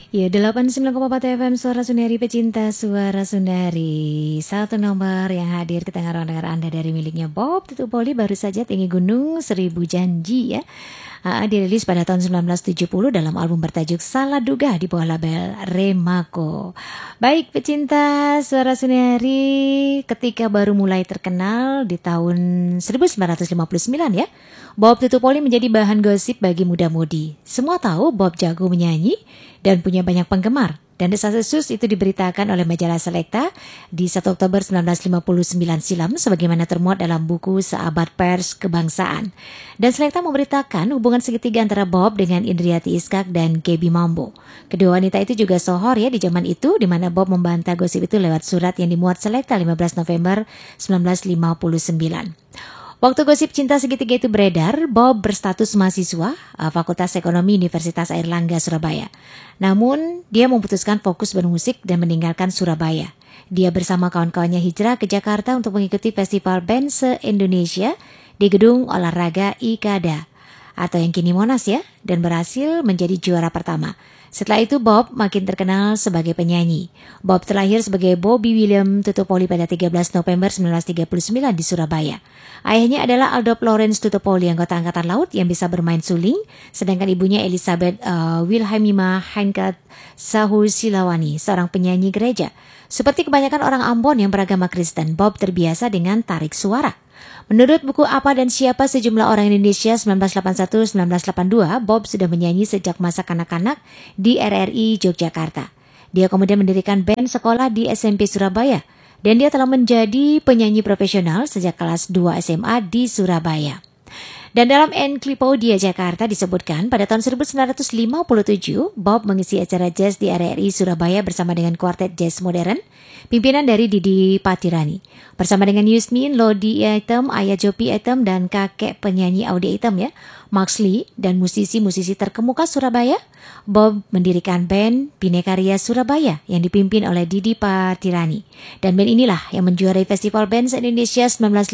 Ya, 89,4 FM Suara Sundari, pecinta Suara Sundari. Satu nomor yang hadir ke tengah ruang dengar Anda dari miliknya Bob Tutupoli, baru saja Tinggi Gunung Seribu Janji ya. Dirilis pada tahun 1970 dalam album bertajuk Salah Duga di bawah label Remako. Baik pecinta Suara Sundari, ketika baru mulai terkenal di tahun 1959 ya, Bob Tutupoli menjadi bahan gosip bagi muda-mudi. Semua tahu Bob jago menyanyi dan punya banyak penggemar. Dan desas-desus itu diberitakan oleh majalah Selekta di 1 Oktober 1959 silam sebagaimana termuat dalam buku Seabad Pers Kebangsaan. Dan Selekta memberitakan hubungan segitiga antara Bob dengan Indriati Iskak dan Gaby Mambo. Kedua wanita itu juga sohor ya di zaman itu, di mana Bob membantah gosip itu lewat surat yang dimuat Selekta 15 November 1959. Waktu gosip cinta segitiga itu beredar, Bob berstatus mahasiswa Fakultas Ekonomi Universitas Airlangga Surabaya. Namun, dia memutuskan fokus bermusik dan meninggalkan Surabaya. Dia bersama kawan-kawannya hijrah ke Jakarta untuk mengikuti festival band se-Indonesia di Gedung Olahraga IKADA atau yang kini Monas ya, dan berhasil menjadi juara pertama. Setelah itu Bob makin terkenal sebagai penyanyi. Bob terlahir sebagai Bobby William Tutupoli pada 13 November 1939 di Surabaya. Ayahnya adalah Aldo Lawrence Tutupoli, anggota Angkatan Laut yang bisa bermain suling, sedangkan ibunya Elizabeth Wilhelmina Heinkat Sahur Silawani, seorang penyanyi gereja. Seperti kebanyakan orang Ambon yang beragama Kristen, Bob terbiasa dengan tarik suara. Menurut buku Apa dan Siapa Sejumlah Orang Indonesia 1981-1982, Bob sudah menyanyi sejak masa kanak-kanak di RRI Yogyakarta. Dia kemudian mendirikan band sekolah di SMP Surabaya, dan dia telah menjadi penyanyi profesional sejak kelas 2 SMA di Surabaya. Dan dalam Encyclopedia Jakarta disebutkan pada tahun 1957, Bob mengisi acara jazz di RRI Surabaya bersama dengan kuartet jazz modern, pimpinan dari Didi Patirani. Bersama dengan Yusmin, Lodi Item, Ayah Jopi Item, dan kakek penyanyi Audi Item ya, Max Lee, dan musisi-musisi terkemuka Surabaya, Bob mendirikan band Bhinneka Ria Surabaya yang dipimpin oleh Didi Patirani. Dan band inilah yang menjuarai Festival Band se-Indonesia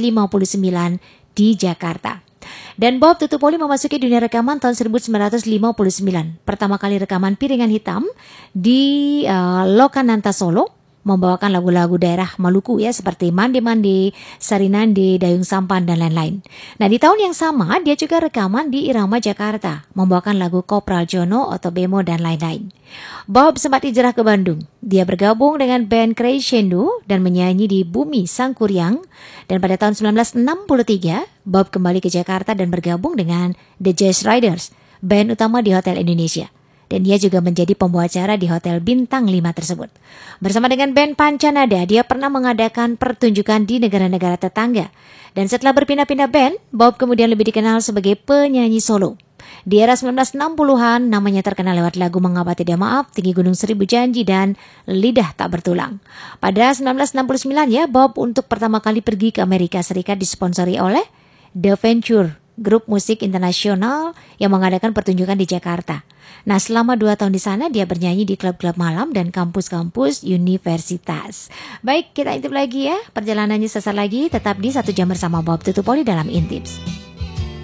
1959 di Jakarta. Dan Bob Tutupoli memasuki dunia rekaman tahun 1959. Pertama kali rekaman Piringan Hitam di Lokananta Solo, membawakan lagu-lagu daerah Maluku ya, seperti Mande Mande, Sarinande, Dayung Sampan, dan lain-lain. Nah, di tahun yang sama dia juga rekaman di Irama Jakarta, membawakan lagu Kopral Jono, Oto Bemo, dan lain-lain. Bob sempat hijrah ke Bandung. Dia bergabung dengan band Crescendo dan menyanyi di Bumi Sangkuriang. Dan pada tahun 1963, Bob kembali ke Jakarta dan bergabung dengan The Jazz Riders, band utama di Hotel Indonesia. Dan dia juga menjadi pembawa acara di Hotel Bintang 5 tersebut. Bersama dengan band Pancanada, dia pernah mengadakan pertunjukan di negara-negara tetangga. Dan setelah berpindah-pindah band, Bob kemudian lebih dikenal sebagai penyanyi solo. Di era 1960-an, namanya terkenal lewat lagu Mengapa Tidak Maaf, Tinggi Gunung Seribu Janji, dan Lidah Tak Bertulang. Pada 1969 ya, Bob untuk pertama kali pergi ke Amerika Serikat disponsori oleh The Venture, grup musik internasional yang mengadakan pertunjukan di Jakarta. Nah, selama 2 tahun di sana dia bernyanyi di klub-klub malam dan kampus-kampus universitas. Baik, kita intip lagi ya. Perjalanannya sesaat lagi, tetap di 1 jam bersama Bob Tutupoli dalam Intips.